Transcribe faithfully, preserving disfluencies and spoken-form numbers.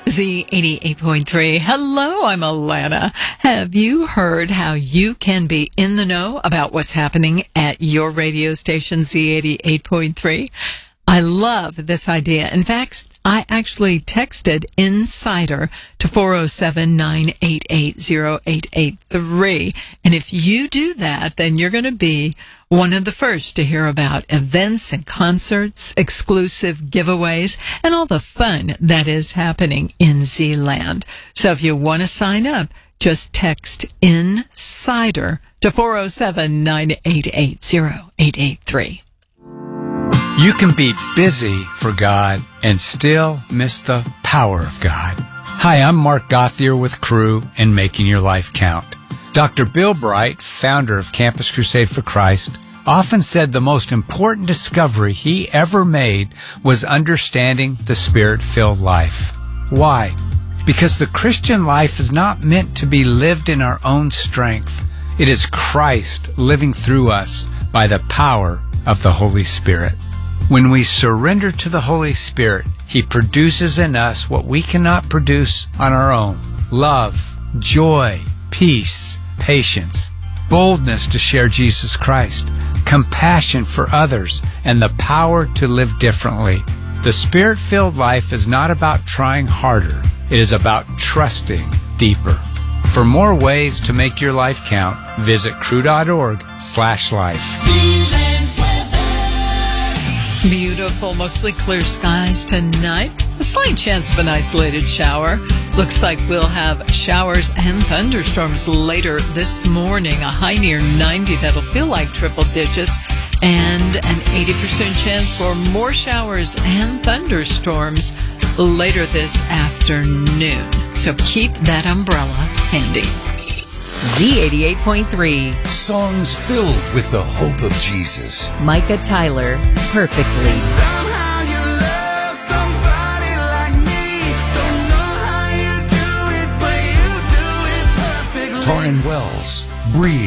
Z eighty-eight point three. Hello, I'm Alana. Have you heard how you can be in the know about what's happening at your radio station, Z eighty-eight point three? I love this idea. In fact, I actually texted Insider to four oh seven, nine eight eight, oh eight eight three. And if you do that, then you're going to be one of the first to hear about events and concerts, exclusive giveaways, and all the fun that is happening in Z-Land. So if you want to sign up, just text Insider to four oh seven, nine eight eight, oh eight eight three. You can be busy for God and still miss the power of God. Hi, I'm Mark Gothier with Crew and Making Your Life Count. Doctor Bill Bright, founder of Campus Crusade for Christ, often said the most important discovery he ever made was understanding the Spirit-filled life. Why? Because the Christian life is not meant to be lived in our own strength. It is Christ living through us by the power of the Holy Spirit. When we surrender to the Holy Spirit, He produces in us what we cannot produce on our own. Love, joy, peace, patience, boldness to share Jesus Christ, compassion for others, and the power to live differently. The Spirit-filled life is not about trying harder. It is about trusting deeper. For more ways to make your life count, visit crew.org slash life. Beautiful, mostly clear skies tonight. A slight chance of an isolated shower. Looks like we'll have showers and thunderstorms later this morning. A high near ninety that'll feel like triple digits. And an eighty percent chance for more showers and thunderstorms later this afternoon. So keep that umbrella handy. Z eighty-eight point three. Songs filled with the hope of Jesus. Micah Tyler, Perfectly. Somehow you love somebody like me. Don't know how you do it, but you do it perfectly. Torrin Wells, Breathe.